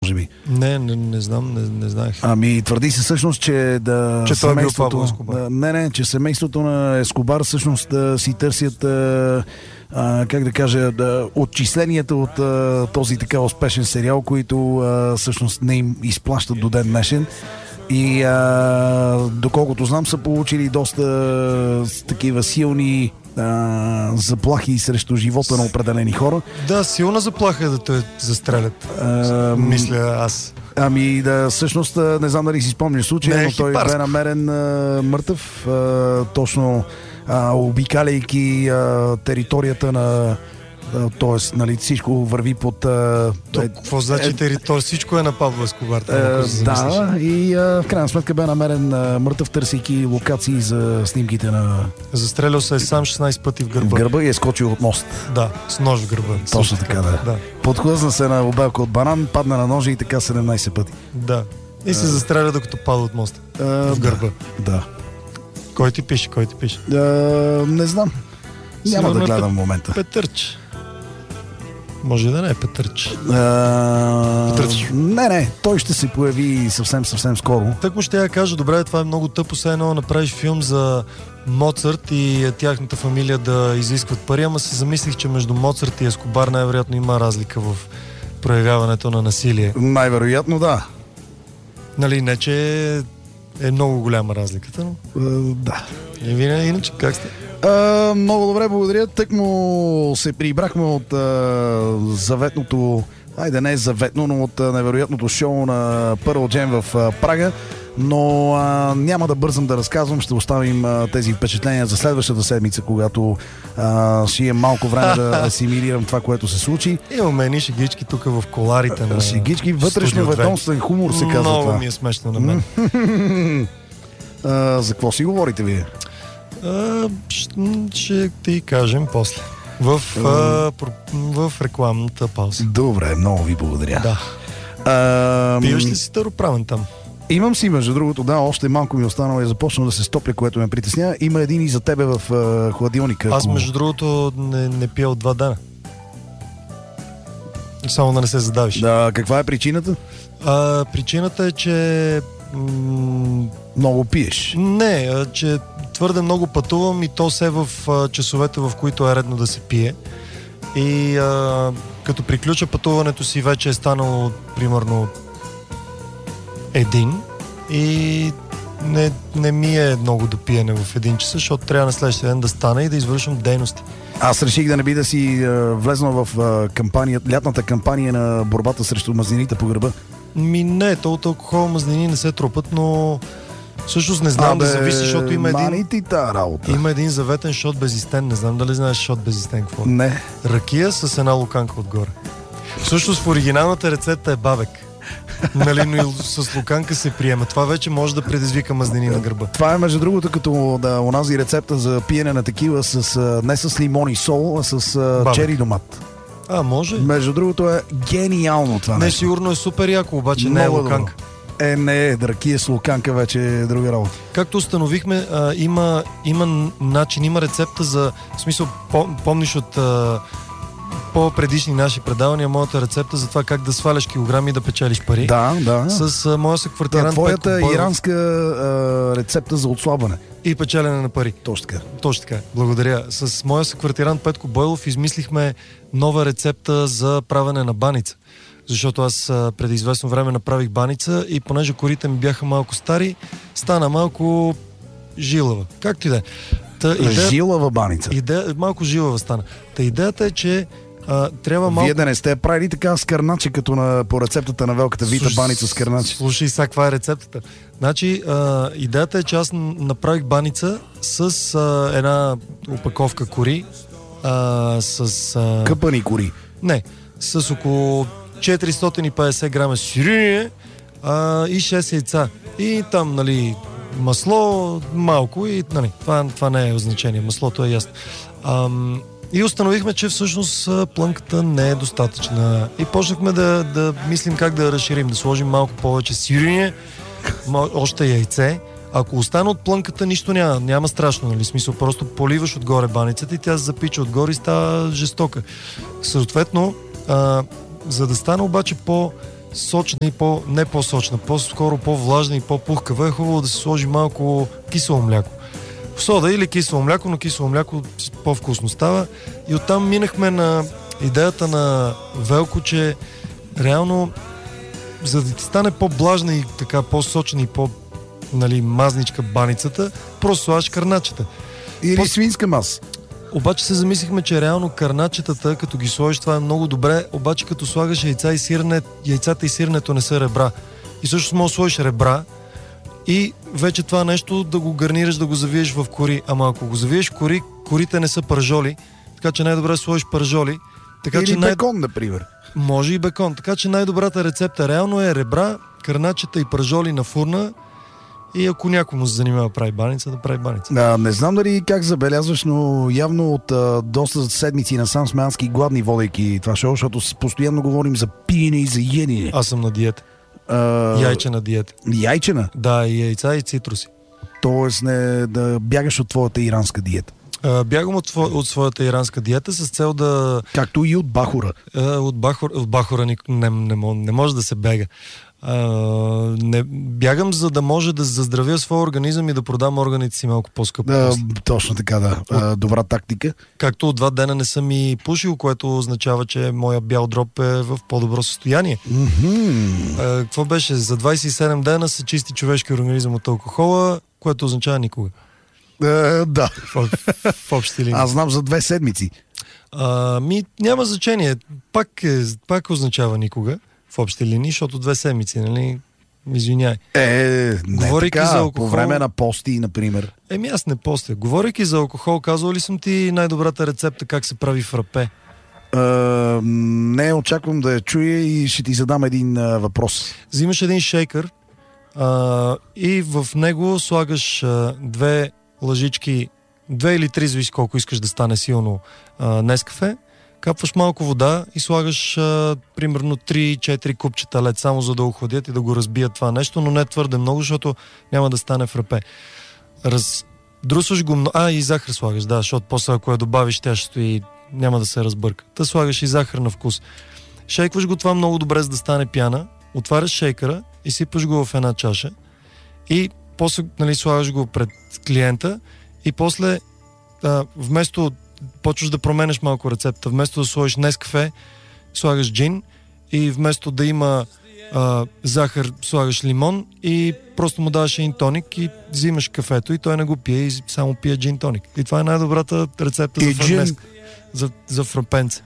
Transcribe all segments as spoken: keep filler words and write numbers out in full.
може би. Не, не, не знам, не, не знаех. Ами твърди се всъщност, че да че той е бил Пабло семейството... Ескобар. Не, не, че семейството на Ескобар всъщност да си търсят а, а, как да кажа, да, отчисленията от а, този така успешен сериал, които а, всъщност не им изплащат до ден днешен. И а, доколкото знам, са получили доста а, такива силни а, заплахи срещу живота на определени хора. Да, силна заплаха е да те застрелят. А, Мисля аз. Ами да, всъщност не знам дали си спомняш случая, Не, но той хипарско. бе намерен а, мъртъв, а, точно а, обикаляйки а, територията на т.е. нали, всичко върви под... А, То, какво значи е, територия? Всичко е на Пабло Ескобар. е, да, и а, в крайна сметка бе намерен а, мъртъв, търсейки локации за снимките на... Застрелял се е сам шестнайсет пъти в гърба. В гърба и е скочил от мост. Да, с нож в гърба. Точно така, да. да. Подхлъзна се на обелка от банан, падна на ножа и така седемнайсет пъти. Да. И се застреля докато пада от моста. А, в гърба. Да. да. Кой ти пише? Кой ти пише? А, не знам. Няма Сигурно да гледам Пет... в момента. Петърч. Може да не е Петърч. А, Петърч. Не, не. Той ще се появи съвсем, съвсем скоро. Так му ще я кажа, добре, това е много тъпо, все едно направиш филм за Моцарт и тяхната фамилия да изискват пари, ама се замислих, че между Моцарт и Ескобар най-вероятно има разлика в проявяването на насилие. Най-вероятно, да. Нали, не че е много голяма разликата, но... А, да. И вие, иначе, как сте? А, много добре, благодаря. Тък му се прибрахме от а, заветното, айде не е заветно, но от а, невероятното шоу на Pearl Jam в а, Прага. Но а, няма да бързам да разказвам, ще оставим а, тези впечатления за следващата седмица, когато а, ще имам малко време да асимилирам това, което се случи. Имаме едни шегички тук в коларите на... Шегички, вътрешно ведомствен хумор се казва много това. ми е смешно на мен. а, за какво си говорите вие? А, ще, ще ти кажем после. В, а, в рекламната пауза. Добре, много ви благодаря. Да. А, Пиваш ли си староправен там? Имам си, между другото, да, още малко ми останало и започна да се стопля, което ме притеснява. Има един и за тебе в а, хладилника. Аз, ако... между другото, не, не пия от два дена. Само да не се задавиш. Да, каква е причината? А, причината е, че... М- Много пиеш. не, а, че твърде много пътувам и то се в а, часовете, в които е редно да се пие. И а, като приключа пътуването си, вече е станало примерно един и не, не ми е много до пиене в един час, защото трябва на следващия ден да стана и да извършвам дейности. Аз реших да не би да си а, влезнал в а, кампания, лятната кампания на борбата срещу мазнините по гърба. Ми не, толкова алкохол, мазнини не се трупат, но всъщност не знам, Абе, да зависи, защото има един, мани ти та работа. има един заветен шот безистен, не знам дали знаеш шот безистен какво е. Не. Ракия с една луканка отгоре. Всъщност в оригиналната рецепта е бабек. Нали, но и с луканка се приема. Това вече може да предизвика мазнини на гърба. Това е между другото като да, онази рецепта за пиене на такива с, а, не с лимон и сол, а с а, чери домат. А, може? Между другото е гениално това Не, нещо. сигурно е супер яко, обаче не е Много луканка. Е, не, ракия с луканка вече е друга работа. Както установихме, а, има, има начин, има рецепта за... В смисъл, пом, помниш от а, по-предишни наши предавания, моята рецепта за това как да сваляш килограми и да печелиш пари. Да, да. С а, моя съквартирант Да, твоята Петко Бойлов иранска а, рецепта за отслабване. и печелене на пари. Точно така. Точно така, благодаря. С моя съквартирант Петко Бойлов измислихме нова рецепта за правене на баница. Защото аз а, преди известно време направих баница и понеже корите ми бяха малко стари, стана малко жилава. Както и да е. Та, идея... Жилава баница. Идея... Малко жилава стана. Та идеята е, че а, трябва малко... Вие да не сте правили така с кърначе, като на, по рецептата на велката вита Слуш... баница с кърначе. Слушай сега, каква е рецептата. Значи, а, идеята е, че аз направих баница с а, една опаковка кори, а, с... А... Къпани кори. Не, с около четиристотин и петдесет грама сирене а, и шест яйца. И там, нали, масло малко и, нали, това, това не е значение. Маслото е ясно. Ам, и установихме, че всъщност плънката не е достатъчна. И почнахме да, да мислим как да я разширим, да сложим малко повече сирене, още яйце. Ако остане от плънката, нищо няма, няма страшно, нали? Смисъл, просто поливаш отгоре баницата и тя се запича отгоре и става жестока. Съответно, а, за да стане обаче по по-сочна и по... не по-сочна, по-скоро по-влажна и по-пухкава, е хубаво да се сложи малко кисело мляко. Сода или кисело мляко, но кисело мляко по-вкусно става. И оттам минахме на идеята на Велко, че реално, за да ти стане по-блажна и така по-сочна и по- нали, мазничка баницата, просто слагаш кърначета. Или По... свинска маса. Обаче се замислихме, че реално кърначетата, като ги сложиш, това е много добре, обаче като слагаш яйца и сирене, яйцата и сиренето не са ребра. И също може да сложиш ребра и вече това нещо да го гарнираш, да го завиеш в кори. Ама ако го завиеш в кори, корите не са пържоли, така че най-добре да сложиш пържоли. Така, Или че най... бекон, например. Може и бекон. Така че най-добрата рецепта реално е ребра, кърначета и пържоли на фурна. И ако някой му се занимава да прави баница, да прави баница. А, не знам дали как забелязваш, но явно от а, доста седмици насам сме адски гладни, водейки това шоу, защото постоянно говорим за пиене и за ядене. Аз съм на диета. А, Яйчена диета. Яйчена? Да, и яйца и цитруси. Тоест не да бягаш от твоята иранска диета. А, бягам от, от своята иранска диета с цел да... Както и от бахура. А, от, бахур, от бахура не, не, не, не може да се бега. А, не, бягам, за да може да заздравя своя организъм и да продам органите си малко по-скъпо. Да, точно така, да. А, добра тактика. Както от два дена не съм и пушил, което означава, че моя бял дроб е в по-добро състояние. Mm-hmm. А, какво беше? За двайсет и седем дена се чисти човешки организъм от алкохола, което означава никога. А, да. В, в общи линии. Аз знам за две седмици. А, ми няма значение. Пак, е, пак означава никога в общи линии, защото две седмици, нали? Извиняй. Е, не Говорейки така, за алкохол... по време на пости, например. Еми аз не постя. Говорейки за алкохол, казвал ли съм ти най-добрата рецепта как се прави фрапе? А, не, очаквам да я чуя и ще ти задам един а, въпрос. Взимаш един шейкър а, и в него слагаш а, две лъжички, две или три, зависи колко искаш да стане силно а, нескафе, капваш малко вода и слагаш а, примерно три-четири купчета лед, само за да охладят и да го разбият това нещо, но не твърде много, защото няма да стане фрапе. Раздрусваш го, а и захар слагаш, да, защото после ако я добавиш, тя ще стои, няма да се разбърка. Та слагаш и захар на вкус. Шейкваш го това много добре, за да стане пяна, отваряш шейкъра и сипаш го в една чаша и после, нали, слагаш го пред клиента и после а, вместо почваш да променеш малко рецепта. Вместо да сложиш нескафе, слагаш джин и вместо да има а, захар, слагаш лимон и просто му даваш един тоник и взимаш кафето и той не го пие и само пие джин тоник. И това е най-добрата рецепта и за фрапенце. За, за фрапенце.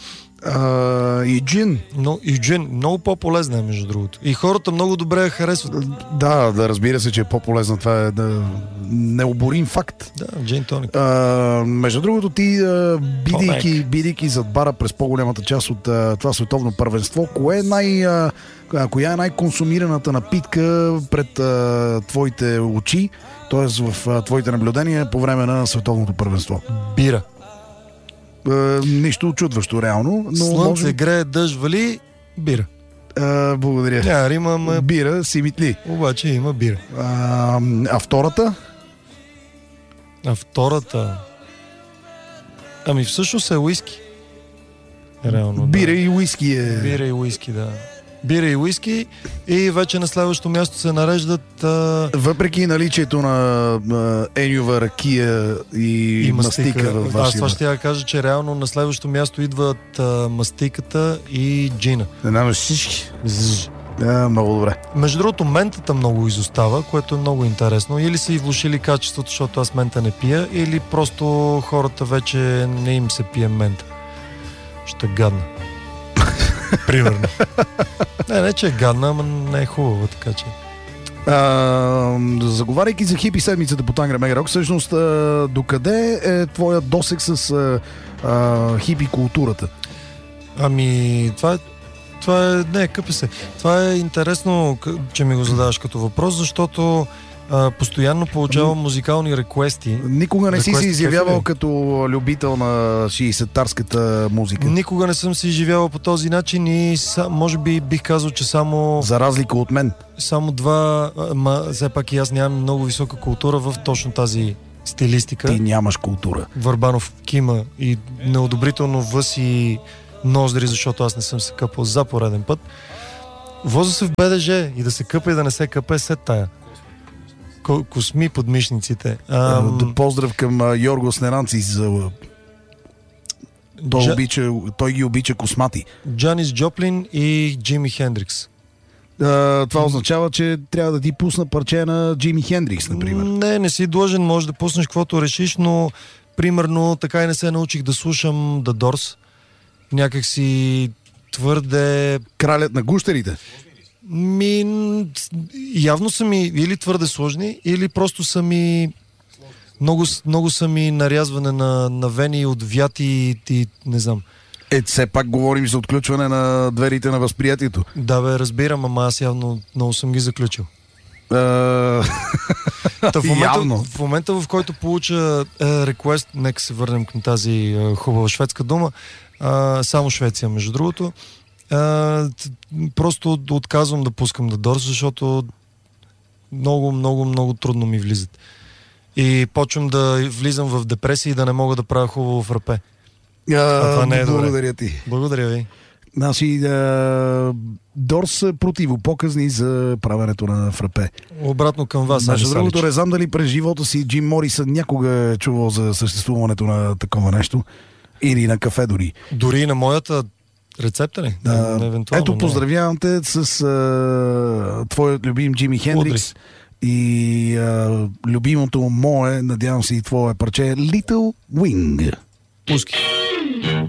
А, и джин. Но, и джин. Много по-полезна е, между другото. И хората много добре я харесват. Да, да, разбира се, че е по-полезно. Това е да, необорим факт. Да, джин тоник. А, между другото, ти, а, бидейки, бидейки зад бара през по-голямата част от а, това световно първенство, кое е най, а, коя е най-консумираната напитка пред а, твоите очи, т.е. в а, твоите наблюдения по време на световното първенство? Бира. Uh, нищо очудващо, реално. Но Слънце, може... грее, дъжд, вали, бира. Uh, благодаря. Няма рима, ма... Бира, симитли. Обаче има бира. Uh, а втората? А втората... Ами всъщност е уиски. Реално, Бира да. и уиски е... Бира и уиски, да. Бира и уиски и вече на следващото място се нареждат... А... Въпреки наличието на а, енюва, ракия и, и мастика, мастика в Аз вашия... това ще я кажа, че реално на следващото място идват а, мастиката и джина. Една на всички. Зж. Да, много добре. Между другото, ментата много изостава, което е много интересно. Или са и влошили качеството, защото аз мента не пия, или просто хората вече не им се пие мента. Ще е гадна. Примерно. Не, не, че е гадна, ама не е хубава, така че. А, заговаряйки за хипи седмицата по Тангра Мега Рок, всъщност а, докъде е твоя досек с а, а, хипи културата? Ами, това е Това е, не, къпе се. Това е интересно, че ми го задаваш като въпрос, защото а, постоянно получавам музикални реквести. Никога не си се изявявал кефе. като любител на шейсетарската музика? Никога не съм се изживявал по този начин и са, може би бих казал, че само... За разлика от мен. Само два, ма все пак и аз нямам много висока култура в точно тази стилистика. Ти нямаш култура. Върбанов кима и неодобрително въси ноздри, защото аз не съм се къпал за пореден път. Воза се в БДЖ и да се къпе и да не се къпе след тая. Косми под мишниците. Ам... Да поздрав към а, Йоргос Неранци за... Той, Джа... обича, той ги обича космати. Джанис Джоплин и Джими Хендрикс. А, това означава, че трябва да ти пусна парче на Джими Хендрикс, например. Не, не си длъжен, може да пуснеш каквото решиш, но примерно така и не се научих да слушам The Doors. Някак си твърде... Кралят на гущерите? Ми, явно са ми или твърде сложни, или просто са ми много, много са ми нарязване на, на вени от вяти и, и не знам. Е, все пак говорим за отключване на дверите на възприятието. Да, бе, разбирам, ама аз явно много съм ги заключил. Uh... Та, в, момента, в момента, в който получа е, реквест, нека се върнем към тази е, хубава шведска дума, е, само Швеция, между другото, Uh, просто отказвам да пускам The Doors, защото много, много, много трудно ми влизат. И почвам да влизам в депресия и да не мога да правя хубаво в рапе. Uh, а това не е благодаря добре. Ти. Благодаря ви. Значи, uh, Doors са противопоказни за правенето на фрапе. Обратно към вас. Между другото, не знам дали през живота си Джим Морисън някога е чувал за съществуването на такова нещо. Или на кафе дори. Дори и на моята рецепта ли? А, ето, поздравявам те с а, твоят любим Джими Хендрикс. Удри. И а, любимото мое, надявам се и твое парче, Little Wing. Пуски.